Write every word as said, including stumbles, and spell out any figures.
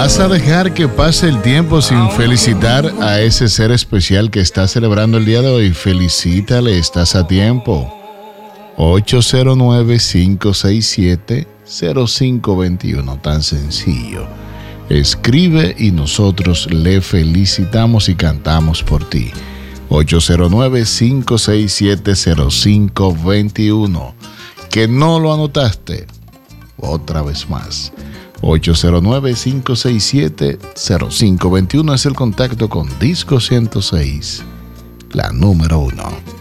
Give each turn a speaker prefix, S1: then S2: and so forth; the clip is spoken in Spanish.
S1: ¿Vas a dejar que pase el tiempo sin felicitar a ese ser especial que está celebrando el día de hoy? Felicítale, estás a tiempo. ocho cero nueve, cinco seis siete, cero cinco dos uno, tan sencillo. Escribe y nosotros le felicitamos y cantamos por ti. ocho cero nueve, cinco seis siete, cero cinco dos uno. ¿Que no lo anotaste? Otra vez más. ocho cero nueve, cinco seis siete, cero cinco dos uno es el contacto con Disco ciento seis, la número uno.